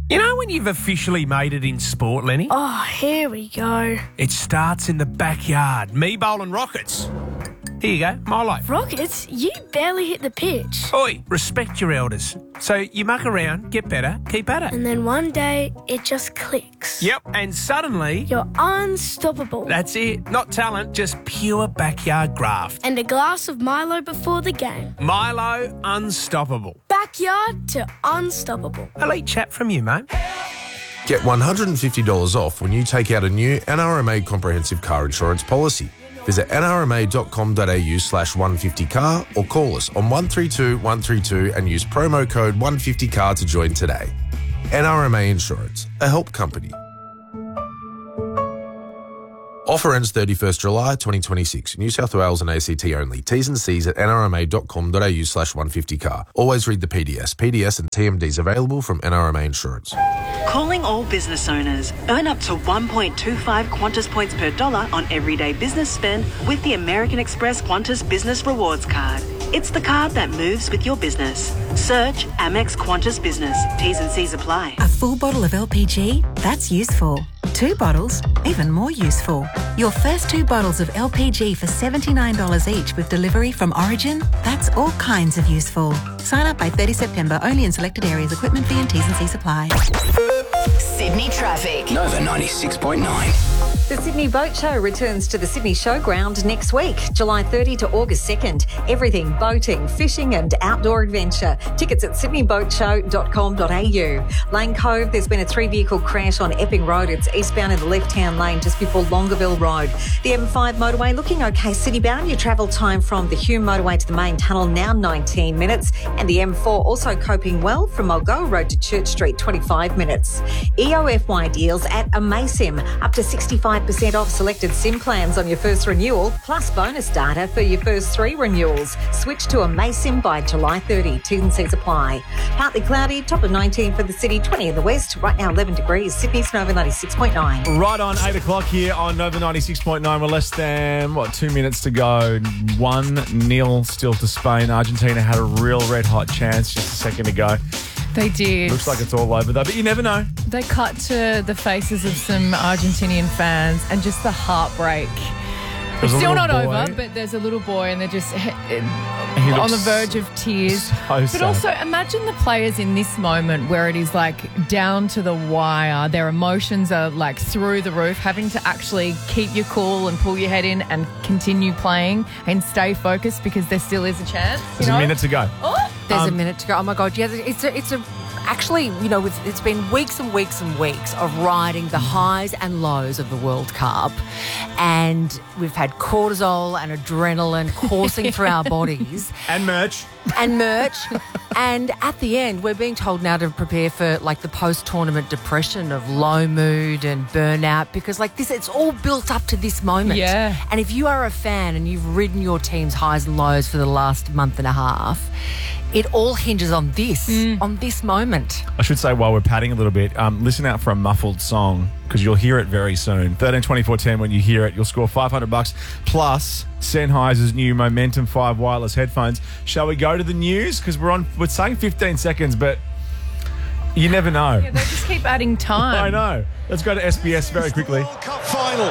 You know when you've officially made it in sport, Lenny? Oh, here we go. It starts in the backyard. Me bowling rockets. Here you go, Milo. Rockets, you barely hit the pitch. Oi, respect your elders. So you muck around, get better, keep at it. And then one day, it just clicks. Yep, and suddenly... You're unstoppable. That's it. Not talent, just pure backyard graft. And a glass of Milo before the game. Milo, unstoppable. Backyard to unstoppable. Elite chat from you, mate. Get $150 off when you take out a new NRMA comprehensive car insurance policy. Visit nrma.com.au/150car or call us on 132 132 and use promo code 150car to join today. NRMA Insurance, a help company. Offer ends 31st July 2026. New South Wales and ACT only. T's and C's at nrma.com.au/150car. Always read the PDS. PDS and TMDs available from NRMA Insurance. Calling all business owners. Earn up to 1.25 Qantas points per dollar on everyday business spend with the American Express Qantas Business Rewards Card. It's the card that moves with your business. Search Amex Qantas Business. T's and C's apply. A full bottle of LPG? That's useful. 2 bottles? Even more useful. Your first 2 bottles of LPG for $79 each with delivery from Origin? That's all kinds of useful. Sign up by 30 September. Only in selected areas. Equipment fee and T's and C's apply. Sydney traffic. Nova 96.9. The Sydney Boat Show returns to the Sydney Showground next week, July 30 to August 2nd. Everything boating, fishing and outdoor adventure. Tickets at sydneyboatshow.com.au. Lane Cove, there's been a 3-vehicle crash on Epping Road. It's eastbound in the left-hand lane just before Longueville Road. The M5 motorway looking okay citybound. Your travel time from the Hume motorway to the main tunnel now 19 minutes. And the M4 also coping well from Mulgoa Road to Church Street, 25 minutes. EOFY deals at Amasim, up to 65% off selected SIM plans on your first renewal, plus bonus data for your first 3 renewals. Switch to Amasim by July 30. T's and C's apply. Partly cloudy, top of 19 for the city, 20 in the west. Right now 11 degrees. Sydney's Nova 96.9. Right on 8 o'clock here on Nova 96.9. We're less than, 2 minutes to go. 1-0 still to Spain. Argentina had a real red-hot chance just a second ago. They did. Looks like it's all over though, but you never know. They cut to the faces of some Argentinian fans and just the heartbreak. It's still not over, but there's a little boy and they're just on the verge of tears. But sad. Also, imagine the players in this moment where it is like down to the wire. Their emotions are like through the roof, having to actually keep your cool and pull your head in and continue playing and stay focused because there still is a chance. There's a minute to go. Oh! There's a minute to go. Oh my God! Yeah, it's a actually, it's been weeks and weeks and weeks of riding the highs and lows of the World Cup, and we've had cortisol and adrenaline coursing through our bodies, and merch, and at the end, we're being told now to prepare for like the post-tournament depression of low mood and burnout because like this, it's all built up to this moment. Yeah. And if you are a fan and you've ridden your team's highs and lows for the last month and a half, it all hinges on this, on this moment. I should say while we're padding a little bit, listen out for a muffled song because you'll hear it very soon. 13 24 10, when you hear it, you'll score $500 plus Sennheiser's new Momentum 5 wireless headphones. Shall we go to the news? Because we're saying 15 seconds, but you never know. Yeah, they just keep adding time. I know. Let's go to SBS very quickly. World Cup final.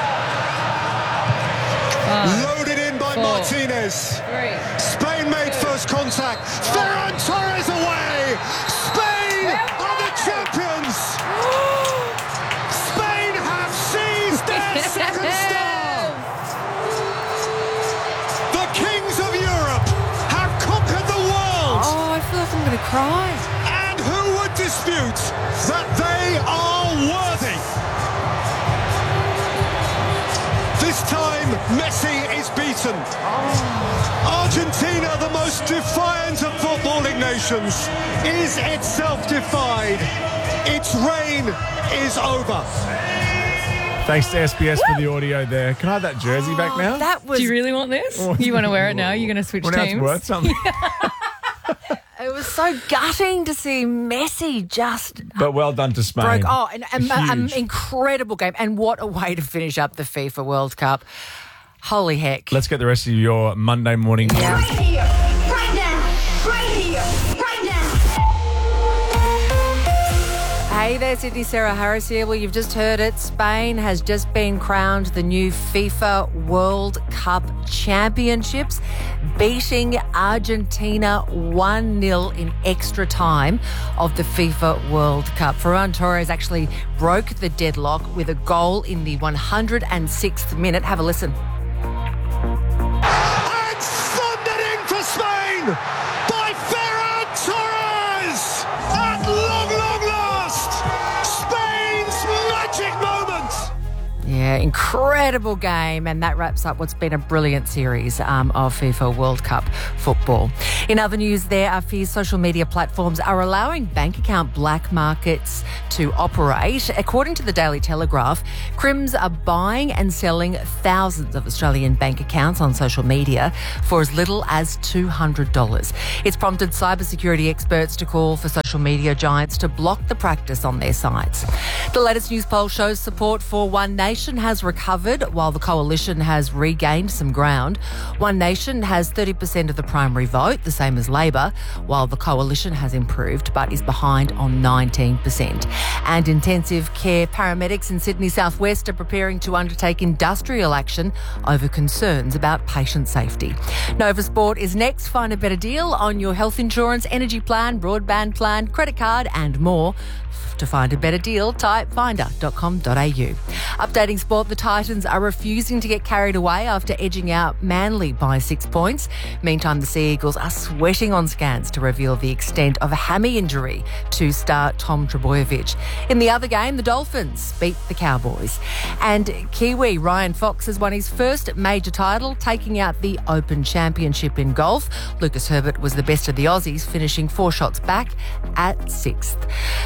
Loaded in by Martinez. Spain made first contact. Ferran Torres away. Spain are the champions. Spain have seized their second star. The kings of Europe have conquered the world. Oh, I feel like I'm going to cry. And who would dispute that they are worthy? This time, Messi is beaten. Argentina, the most defiant of footballing nations, is itself defied. Its reign is over. Thanks to SBS for the audio there. Can I have that jersey back now? Do you really want this? You want to wear it now? You're going to switch Well, now teams? it's worth something. It was so gutting to see Messi just But well done to Spain. broke. Oh, an incredible game. And what a way to finish up the FIFA World Cup. Holy heck. Let's get the rest of your Monday morning. Yeah. Right here, right now, right here, right now. Hey there, Sydney. Sarah Harris here. Well, you've just heard it. Spain has just been crowned the new FIFA World Cup championships, beating Argentina 1-0 in extra time of the FIFA World Cup. Ferran Torres actually broke the deadlock with a goal in the 106th minute. Have a listen. And thundered in for Spain by Ferran Torres! At long, long last, Spain's magic moment! Yeah, incredible game, and that wraps up what's been a brilliant series of FIFA World Cup football. In other news, there are fears social media platforms are allowing bank account black markets to operate. According to the Daily Telegraph, Crims are buying and selling thousands of Australian bank accounts on social media for as little as $200. It's prompted cybersecurity experts to call for social media giants to block the practice on their sites. The latest news poll shows support for One Nation has recovered while the coalition has regained some ground. One Nation has 30% of the primary vote, the same as Labor, while the coalition has improved but is behind on 19%. And intensive care paramedics in Sydney Southwest are preparing to undertake industrial action over concerns about patient safety. Nova Sport is next. Find a better deal on your health insurance, energy plan, broadband plan, credit card and more. To find a better deal, type finder.com.au. Updating sport, the Titans are refusing to get carried away after edging out Manly by 6 points. Meantime, the Sea Eagles are sweating on scans to reveal the extent of a hammy injury to star Tom Trbojevic. In the other game, the Dolphins beat the Cowboys. And Kiwi Ryan Fox has won his first major title, taking out the Open Championship in golf. Lucas Herbert was the best of the Aussies, finishing 4 shots back at 6th.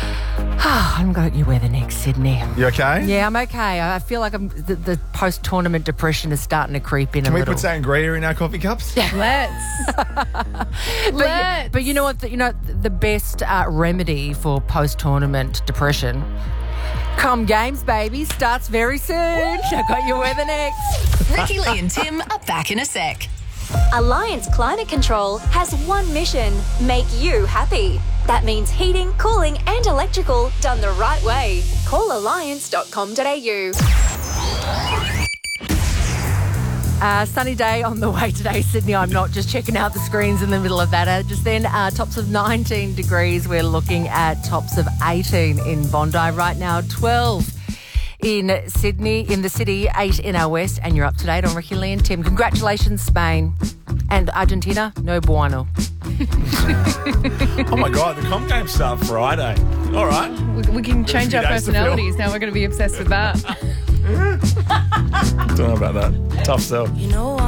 I'm going to you weather next, Sydney. You okay? Yeah, I'm okay. I feel like the post-tournament depression is starting to creep in a little. Can we put sangria in our coffee cups? Let's. But you know what? The best remedy for post-tournament depression? Come games, baby. Starts very soon. I've got your weather next. Ricky Lee and Tim are back in a sec. Alliance Climate Control has one mission: make you happy. That means heating, cooling and electrical done the right way. Call alliance.com.au. Sunny day on the way today, Sydney. I'm not just checking out the screens in the middle of that. Just then, tops of 19 degrees. We're looking at tops of 18 in Bondi. Right now, 12 in Sydney, in the city, 8 in our west. And you're up to date on Ricky Lee and Tim. Congratulations, Spain. And Argentina, no bueno. Oh, my God. The comp games start Friday. All right. We can change our personalities. Now we're going to be obsessed with that. Don't know about that. Tough sell. You know